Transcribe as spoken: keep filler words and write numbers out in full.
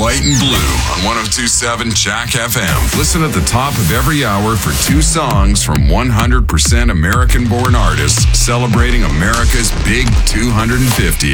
white, and blue on one oh two point seven Jack F M. Listen at the top of every hour for two songs from one hundred percent American-born artists celebrating America's Big two hundred fifty.